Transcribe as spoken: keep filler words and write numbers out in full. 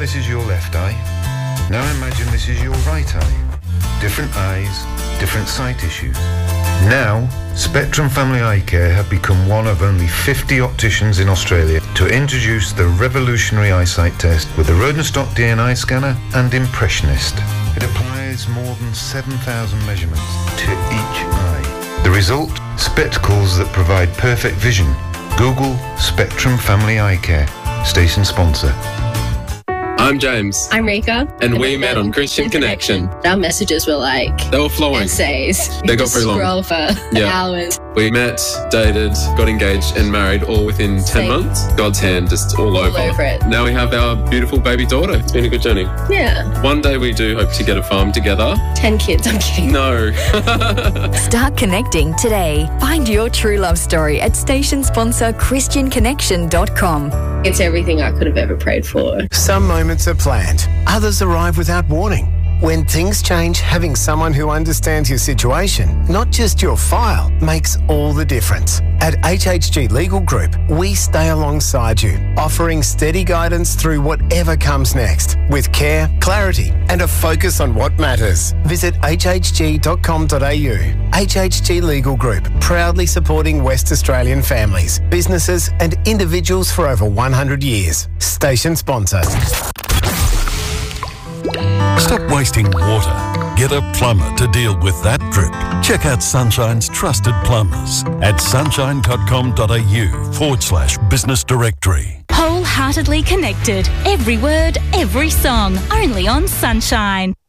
this is your left eye. Now imagine this is your right eye. Different eyes, different sight issues. Now, Spectrum Family Eye Care have become one of only fifty opticians in Australia to introduce the revolutionary eyesight test with the Rodenstock D N I scanner and Impressionist. It applies more than seven thousand measurements to each eye. The result? Spectacles that provide perfect vision. Google Spectrum Family Eye Care. Station sponsor. I'm James. I'm Rika. And we met on Christian Connection. Our messages were like... They were flowing. Essays. They got very long. Scroll for yeah. hours. We met, dated, got engaged and married all within ten Same. months. God's hand just all, all over. over it. Now we have our beautiful baby daughter. It's been a good journey. Yeah. One day we do hope to get a farm together. Ten kids, I'm kidding. No. Start connecting today. Find your true love story at station sponsor christian connection dot com. It's everything I could have ever prayed for. Some moments are planned, others arrive without warning. When things change, having someone who understands your situation, not just your file, makes all the difference. At H H G Legal Group, we stay alongside you, offering steady guidance through whatever comes next, with care, clarity, and a focus on what matters. Visit h h g dot com dot a u. H H G Legal Group, proudly supporting West Australian families, businesses, and individuals for over one hundred years. Station sponsor. Stop wasting water. Get a plumber to deal with that drip. Check out Sunshine's trusted plumbers at sunshine dot com dot a u forward slash business directory. Wholeheartedly connected. Every word, every song. Only on Sunshine.